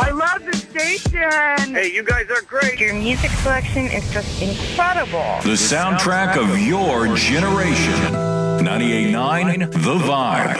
I love the station. Hey, you guys are great. Your music selection is just incredible. The soundtrack of your generation. 98.9 The Vibe.